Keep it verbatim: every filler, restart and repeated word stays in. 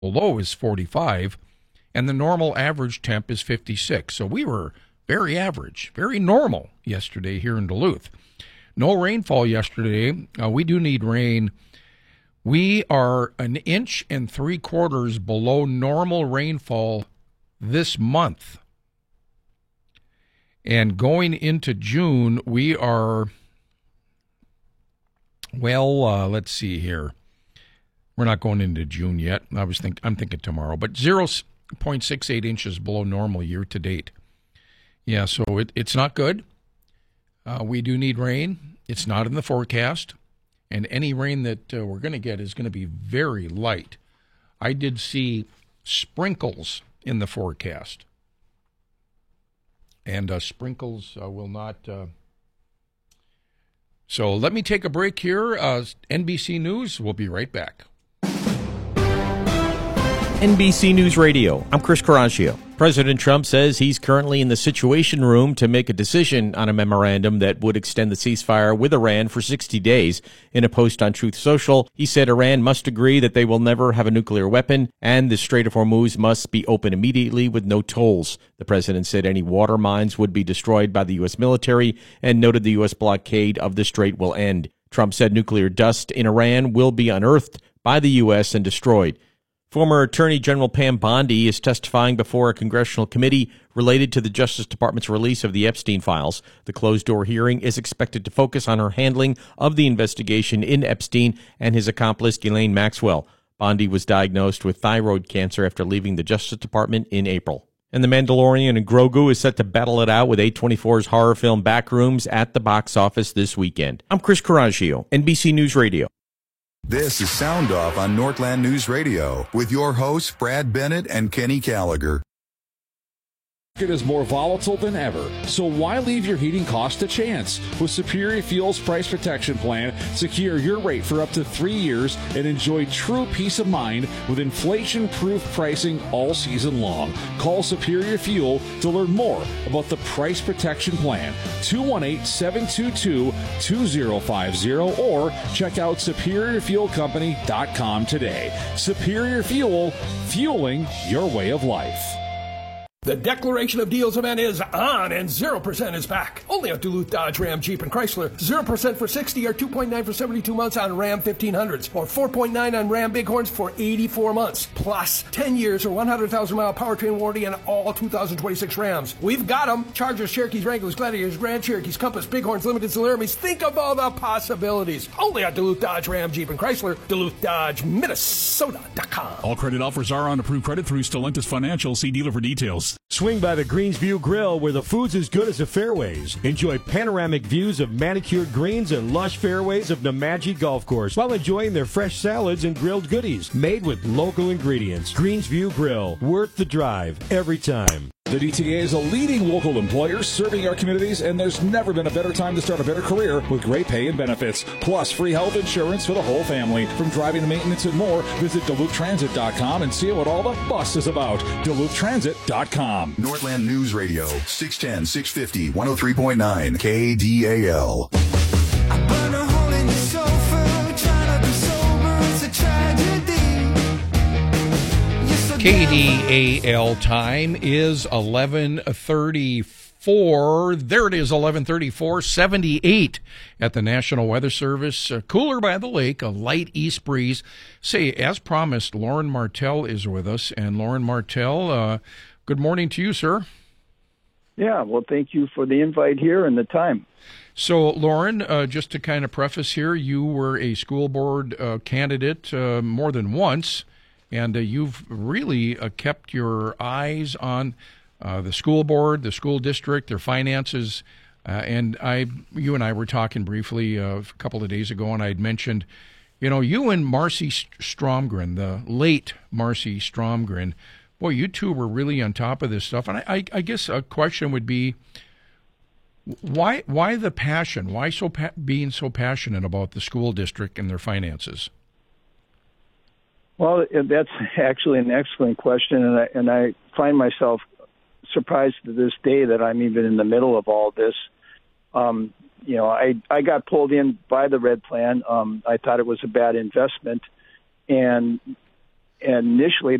low is forty-five, and the normal average temp is fifty-six. So we were very average, very normal yesterday here in Duluth. No rainfall yesterday. Uh, we do need rain. We are an inch and three quarters below normal rainfall this month. And going into June, we are, well, uh, let's see here. We're not going into June yet. I was think I'm thinking tomorrow, but zero point six eight inches below normal year to date. Yeah, so it, it's not good. Uh, we do need rain. It's not in the forecast, and any rain that uh, we're going to get is going to be very light. I did see sprinkles in the forecast, and uh, sprinkles uh, will not. Uh... So let me take a break here. Uh, N B C News. We'll be right back. N B C News Radio. I'm Chris Caraccio. President Trump says he's currently in the Situation Room to make a decision on a memorandum that would extend the ceasefire with Iran for sixty days. In a post on Truth Social, he said Iran must agree that they will never have a nuclear weapon and the Strait of Hormuz must be open immediately with no tolls. The president said any water mines would be destroyed by the U S military and noted the U S blockade of the strait will end. Trump said nuclear dust in Iran will be unearthed by the U S and destroyed. Former Attorney General Pam Bondi is testifying before a congressional committee related to the Justice Department's release of the Epstein files. The closed-door hearing is expected to focus on her handling of the investigation into Epstein and his accomplice, Ghislaine Maxwell. Bondi was diagnosed with thyroid cancer after leaving the Justice Department in April. And The Mandalorian and Grogu is set to battle it out with A twenty-four's horror film Backrooms at the box office this weekend. I'm Chris Caraccio, N B C News Radio. This is Sound Off on Northland News Radio with your hosts Brad Bennett and Kenny Gallagher. It is more volatile than ever, so why leave your heating cost to chance? With Superior Fuel's Price Protection Plan, secure your rate for up to three years and enjoy true peace of mind with inflation-proof pricing all season long. Call Superior Fuel to learn more about the Price Protection Plan, two one eight, seven two two, two zero five zero, or check out superior fuel company dot com today. Superior Fuel, fueling your way of life. The declaration of deals event is on, and zero percent is back. Only at Duluth Dodge, Ram, Jeep, and Chrysler. zero percent for sixty or two point nine for seventy-two months on Ram fifteen hundreds, or four point nine on Ram Bighorns for eighty-four months. Plus, ten years or one hundred thousand mile powertrain warranty on all two thousand twenty-six Rams. We've got them. Chargers, Cherokees, Wranglers, Gladiators, Grand Cherokees, Compass, Bighorns, Limited, Laramies. Think of all the possibilities. Only at Duluth Dodge, Ram, Jeep, and Chrysler. Duluth Dodge, Minnesota dot com. All credit offers are on approved credit through Stellantis Financial. See dealer for details. Swing by the Greensview Grill, where the food's as good as the fairways. Enjoy panoramic views of manicured greens and lush fairways of Nemadji Golf Course while enjoying their fresh salads and grilled goodies made with local ingredients. Greensview Grill, worth the drive every time. The D T A is a leading local employer serving our communities, and there's never been a better time to start a better career with great pay and benefits, plus free health insurance for the whole family. From driving to maintenance and more, visit Duluth Transit dot com and see what all the fuss is about. Duluth Transit dot com. Northland News Radio, six ten, six fifty, one oh three point nine K D A L. I burn a hole in the sofa, trying to be sober, it's a tragedy. K D A L time is eleven thirty-four. There it is, eleven thirty-four, seventy-eight at the National Weather Service. Uh, cooler by the lake, a light east breeze. Say, as promised, Lauren Martell is with us. And Lauren Martell, uh, good morning to you, sir. Yeah, well, thank you for the invite here and the time. So, Lauren, uh, just to kind of preface here, you were a school board uh, candidate uh, more than once. And uh, you've really uh, kept your eyes on uh, the school board, the school district, their finances. Uh, and I, you and I were talking briefly uh, a couple of days ago, and I had mentioned, you know, you and Marcy Stromgren, the late Marcy Stromgren, boy, you two were really on top of this stuff. And I, I, I guess a question would be, why, why the passion? Why so pa- being so passionate about the school district and their finances? Well, that's actually an excellent question, and I, and I find myself surprised to this day that I'm even in the middle of all this. Um, you know, I, I got pulled in by the Red Plan. Um, I thought it was a bad investment, and initially